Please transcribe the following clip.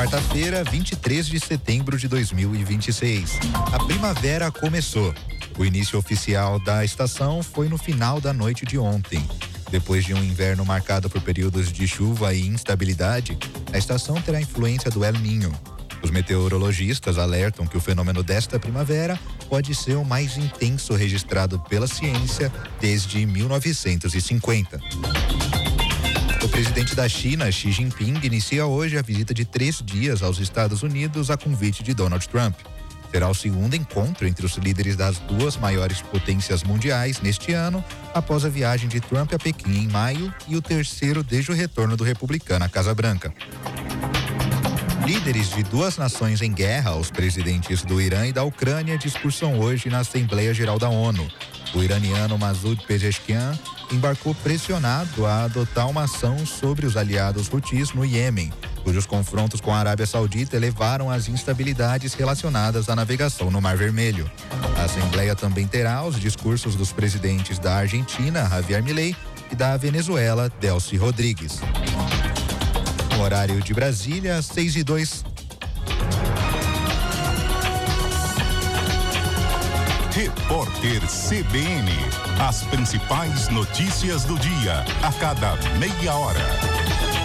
quarta-feira, 23 de setembro de 2026. A primavera começou. O início oficial da estação foi no final da noite de ontem. Depois de um inverno marcado por períodos de chuva e instabilidade, a estação terá influência do El Niño. Os meteorologistas alertam que o fenômeno desta primavera pode ser o mais intenso registrado pela ciência desde 1950. O presidente da China, Xi Jinping, inicia hoje a visita de 3 dias aos Estados Unidos a convite de Donald Trump. Será o segundo encontro entre os líderes das duas maiores potências mundiais neste ano, após a viagem de Trump a Pequim em maio e o terceiro desde o retorno do republicano à Casa Branca. Líderes de duas nações em guerra, os presidentes do Irã e da Ucrânia, discursam hoje na Assembleia Geral da ONU. O iraniano Masoud Pezeshkian embarcou pressionado a adotar uma ação sobre os aliados Houthis no Iêmen, cujos confrontos com a Arábia Saudita elevaram as instabilidades relacionadas à navegação no Mar Vermelho. A Assembleia também terá os discursos dos presidentes da Argentina, Javier Milei, e da Venezuela, Delcy Rodrigues. No horário de Brasília, 6:02. Repórter CBN. As principais notícias do dia, a cada meia hora.